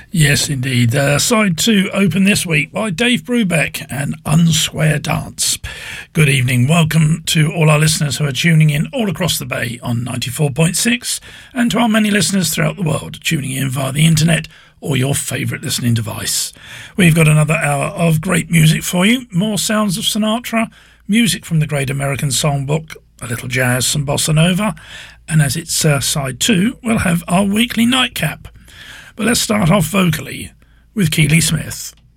Yes, indeed. Side 2 open this week by Dave Brubeck and Unsquare Dance. Good evening. Welcome to all our listeners who are tuning in all across the bay on 94.6 and to our many listeners throughout the world tuning in via the internet or your favourite listening device. We've got another hour of great music for you. More sounds of Sinatra, music from the Great American Songbook, a little jazz, some bossa nova, and as it's side 2, we'll have our weekly nightcap. But let's start off vocally with Keely Smith.